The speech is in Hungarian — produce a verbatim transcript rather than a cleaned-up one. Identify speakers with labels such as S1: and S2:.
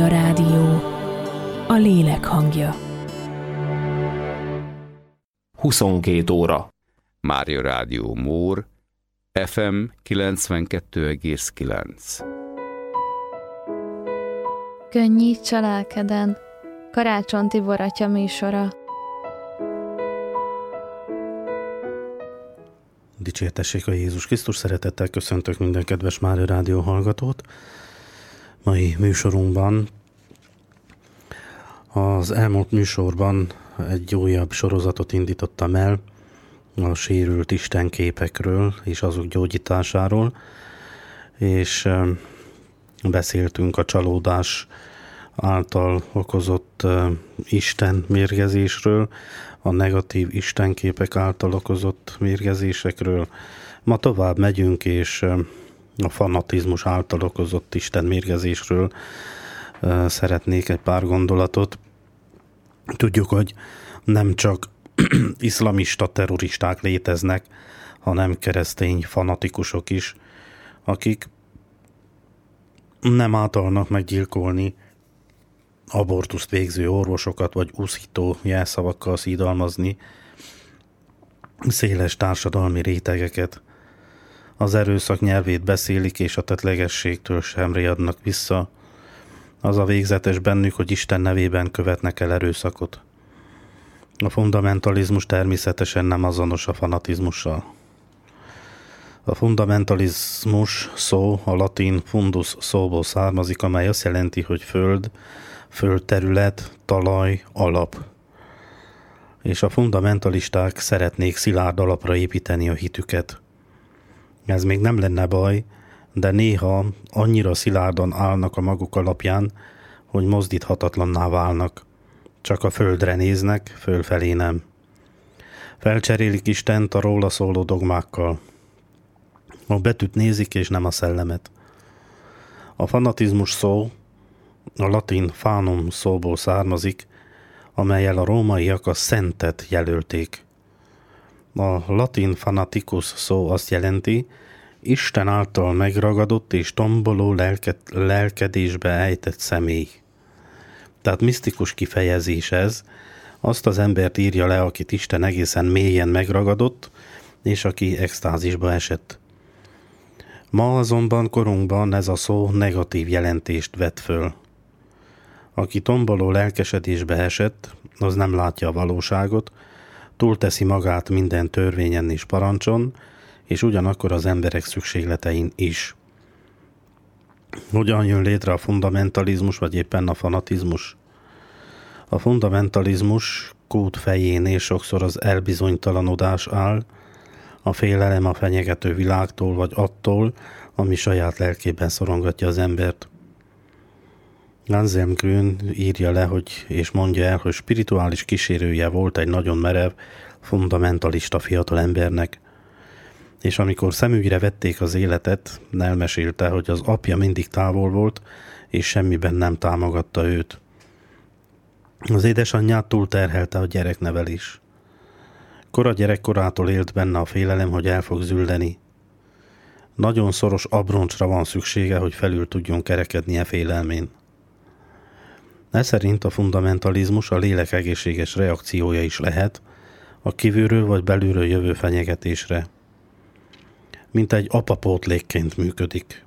S1: Mária Rádió, a lélek hangja.
S2: huszonkét óra. Mária Rádió Mór, ef em kilencvenkettő egész kilenc.
S3: Könnyíts a lelkeden. Karácsony Tibor atya műsora.
S4: Dicsértessék a Jézus Krisztus, szeretettel köszöntök minden kedves Mária Rádió hallgatót. Mai műsorunkban, az elmúlt műsorban egy újabb sorozatot indítottam el a sérült istenképekről és azok gyógyításáról, és beszéltünk a csalódás által okozott Isten mérgezésről, a negatív istenképek által okozott mérgezésekről. Ma tovább megyünk, és a fanatizmus által okozott Isten mérgezésről szeretnék egy pár gondolatot. Tudjuk, hogy nem csak iszlamista terroristák léteznek, hanem keresztény fanatikusok is, akik nem általnak meggyilkolni abortuszt végző orvosokat, vagy uszító jelszavakkal szidalmazni széles társadalmi rétegeket. Az erőszak nyelvét beszélik, és a tettlegességtől sem riadnak vissza. Az a végzetes bennük, hogy Isten nevében követnek el erőszakot. A fundamentalizmus természetesen nem azonos a fanatizmussal. A fundamentalizmus szó a latin fundus szóból származik, amely azt jelenti, hogy föld, földterület, talaj, alap. És a fundamentalisták szeretnék szilárd alapra építeni a hitüket. Ez még nem lenne baj, de néha annyira szilárdan állnak a maguk alapján, hogy mozdíthatatlanná válnak. Csak a földre néznek, fölfelé nem. Felcserélik Istent a róla szóló dogmákkal. A betűt nézik, és nem a szellemet. A fanatizmus szó a latin fanum szóból származik, amellyel a rómaiak a szentet jelölték. A latin fanaticus szó azt jelenti, Isten által megragadott és tomboló lelked, lelkedésbe ejtett személy. Tehát misztikus kifejezés ez, azt az embert írja le, akit Isten egészen mélyen megragadott, és aki extázisba esett. Ma azonban korunkban ez a szó negatív jelentést vet föl. Aki tomboló lelkesedésbe esett, az nem látja a valóságot, túlteszi magát minden törvényen és parancson, és ugyanakkor az emberek szükségletein is. Hogyan jön létre a fundamentalizmus, vagy éppen a fanatizmus? A fundamentalizmus kút fejénél sokszor az elbizonytalanodás áll, a félelem a fenyegető világtól, vagy attól, ami saját lelkében szorongatja az embert. Anselm Grün írja le, hogy, és mondja el, hogy spirituális kísérője volt egy nagyon merev, fundamentalista fiatal embernek. És amikor szemügyre vették az életet, elmesélte, hogy az apja mindig távol volt, és semmiben nem támogatta őt. Az édesanyját túlterhelte a gyereknevelés. Kora gyerekkorától élt benne a félelem, hogy el fog züldeni. Nagyon szoros abroncsra van szüksége, hogy felül tudjon kerekedni e félelmén. Ez szerint a fundamentalizmus a lélek egészséges reakciója is lehet a kívülről vagy belülről jövő fenyegetésre. Mint egy apapótlékként működik.